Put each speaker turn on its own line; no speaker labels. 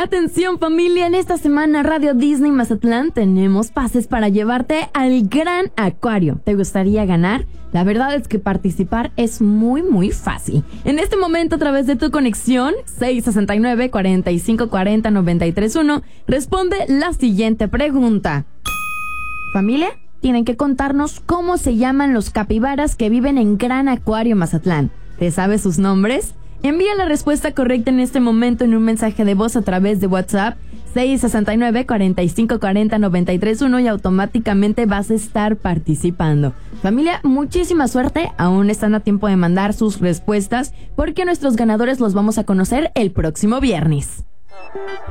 Atención familia, en esta semana Radio Disney Mazatlán tenemos pases para llevarte al Gran Acuario. ¿Te gustaría ganar? La verdad es que participar es muy fácil. En este momento, a través de tu conexión 669-4540-931, responde la siguiente pregunta. Familia, tienen que contarnos cómo se llaman los capibaras que viven en Gran Acuario Mazatlán. ¿Te sabes sus nombres? Envía la respuesta correcta en este momento en un mensaje de voz a través de WhatsApp 669-4540-931 y automáticamente vas a estar participando. Familia, muchísima suerte. Aún están a tiempo de mandar sus respuestas porque nuestros ganadores los vamos a conocer el próximo viernes.